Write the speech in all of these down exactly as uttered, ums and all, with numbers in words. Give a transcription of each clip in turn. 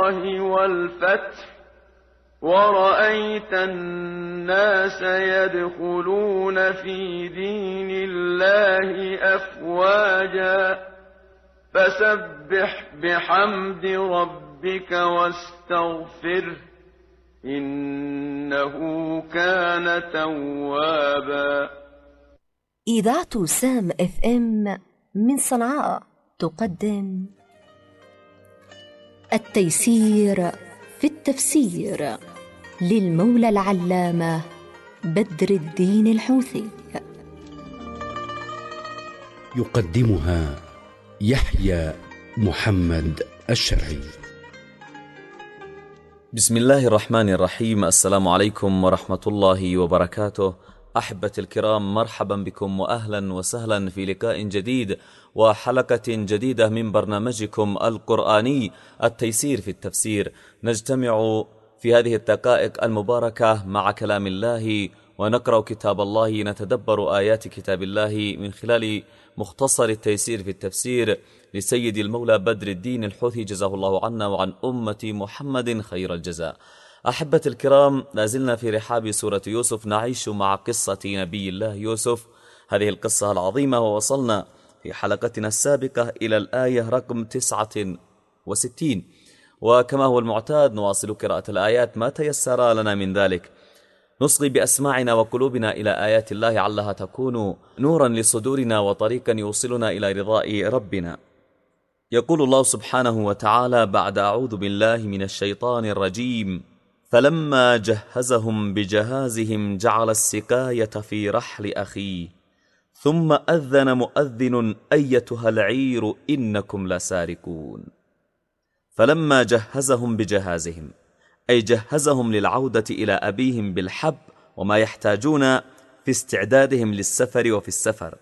الله والفتح ورأيت الناس يدخلون في دين الله أفواجا فسبح بحمد ربك واستغفره إنه كان توابا. إذاعة سام اف ام من صنعاء تقدم التيسير في التفسير للمولى العلامة بدر الدين الحوثي. يقدمها يحيى محمد الشرعي. بسم الله الرحمن الرحيم. السلام عليكم ورحمة الله وبركاته. أحبتي الكرام، مرحبا بكم وأهلا وسهلا في لقاء جديد وحلقة جديدة من برنامجكم القرآني التيسير في التفسير. نجتمع في هذه الدقائق المباركة مع كلام الله ونقرأ كتاب الله، نتدبر آيات كتاب الله من خلال مختصر التيسير في التفسير لسيد المولى بدر الدين الحوثي، جزاه الله عنا وعن أمة محمد خير الجزاء. أحبة الكرام، لازلنا في رحاب سورة يوسف، نعيش مع قصة نبي الله يوسف، هذه القصة العظيمة، ووصلنا في حلقتنا السابقة إلى الآية رقم تسعة وستين، وكما هو المعتاد نواصل قراءة الآيات ما تيسر لنا من ذلك. نصغي بأسماعنا وقلوبنا إلى آيات الله علها تكون نورا لصدورنا وطريقا يوصلنا إلى رضاء ربنا. يقول الله سبحانه وتعالى بعد أعوذ بالله من الشيطان الرجيم: فلما جهزهم بجهازهم جعل السقاية في رحل أخيه ثم أذن مؤذن أيتها العير إنكم لسارقون. فلما جهزهم بجهازهم أي جهزهم للعودة إلى أبيهم بالحب وما يحتاجون في استعدادهم للسفر وفي السفر.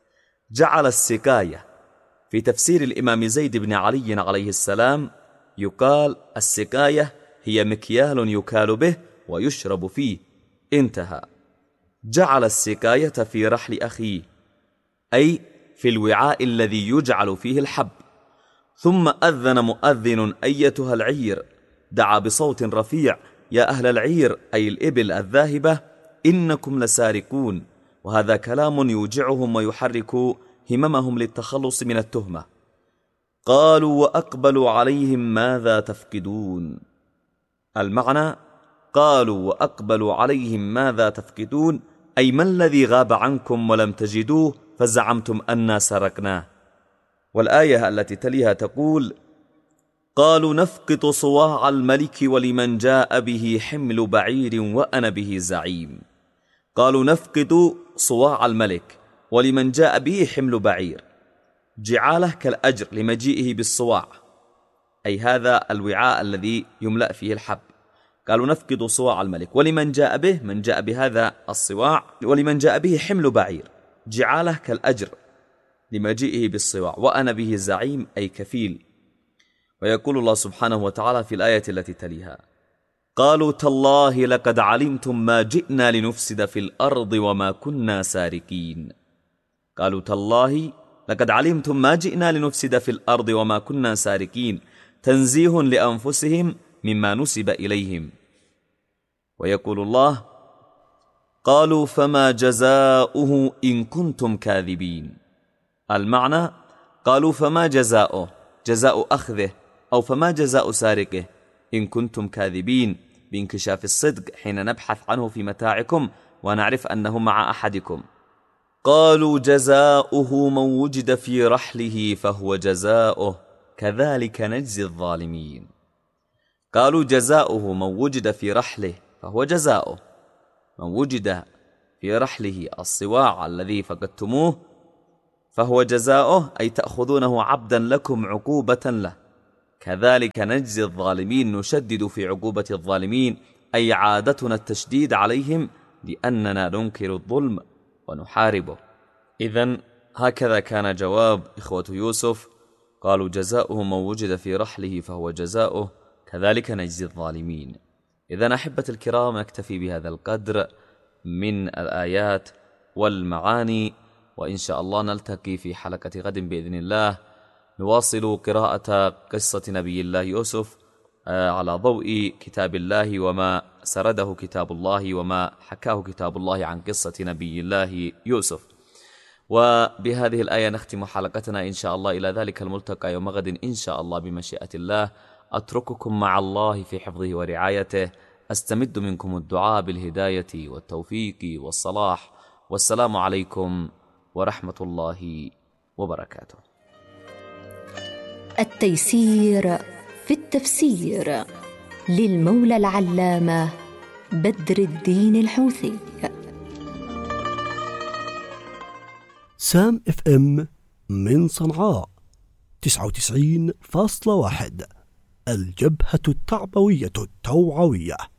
جعل السقاية في تفسير الإمام زيد بن علي عليه السلام يقال السقاية هي مكيال يكال به ويشرب فيه، انتهى. جعل السقاية في رحل أخيه أي في الوعاء الذي يجعل فيه الحب. ثم أذن مؤذن أيتها العير، دعا بصوت رفيع: يا أهل العير أي الإبل الذاهبة إنكم لسارقون. وهذا كلام يوجعهم ويحرك هممهم للتخلص من التهمة. قالوا وأقبلوا عليهم ماذا تفقدون. المعنى: قالوا وأقبلوا عليهم ماذا تفقدون أي ما الذي غاب عنكم ولم تجدوه فزعمتم أننا سرقناه. والآية التي تليها تقول: قالوا نفقد صواع الملك ولمن جاء به حمل بعير وأنا به زعيم. قالوا نفقد صواع الملك ولمن جاء به حمل بعير، جعاله كالأجر لمجيئه بالصواع، أي هذا الوعاء الذي يملأ فيه الحب. قالوا نفقد صواع الملك ولمن جاء به، من جاء بهذا الصواع، ولمن جاء به حمل بعير، جعاله كالأجر لمجيئه بالصواع، وأنا به زعيم أي كفيل. ويقول الله سبحانه وتعالى في الآية التي تليها: قالوا تالله لقد علمتم ما جئنا لنفسد في الأرض وما كنا سارقين. قالوا تالله لقد علمتم ما جئنا لنفسد في الأرض وما كنا سارقين، تنزيه لأنفسهم مما نسب إليهم. ويقول الله: قالوا فما جزاؤه إن كنتم كاذبين. المعنى: قالوا فما جزاؤه، جزاء أخذه، أو فما جزاء سارقه إن كنتم كاذبين، بانكشاف الصدق حين نبحث عنه في متاعكم ونعرف أنه مع أحدكم. قالوا جزاؤه من وجد في رحله فهو جزاؤه كذلك نجزي الظالمين. قالوا جزاؤه من وجد في رحله فهو جزاؤه، من وجد في رحله الصواع الذي فقدتموه فهو جزاؤه، أي تأخذونه عبدا لكم عقوبة له. كذلك نجزي الظالمين، نشدد في عقوبة الظالمين، أي عادتنا التشديد عليهم لأننا ننكر الظلم ونحاربه. إذن هكذا كان جواب إخوة يوسف. قالوا جزاؤه من وجد في رحله فهو جزاؤه كذلك نجزي الظالمين. إذن أحبة الكرام، نكتفي بهذا القدر من الآيات والمعاني، وإن شاء الله نلتقي في حلقة غد بإذن الله، نواصل قراءة قصة نبي الله يوسف على ضوء كتاب الله وما سرده كتاب الله وما حكاه كتاب الله عن قصة نبي الله يوسف. وبهذه الآية نختم حلقتنا إن شاء الله. إلى ذلك الملتقى يوم غد إن شاء الله بمشيئة الله. أترككم مع الله في حفظه ورعايته، أستمد منكم الدعاء بالهداية والتوفيق والصلاح، والسلام عليكم ورحمة الله وبركاته. التيسير في التفسير للمولى العلامة بدر الدين الحوثي. سام اف ام من صنعاء تسعة وتسعين فاصلة واحد، الجبهة التعبوية التوعوية.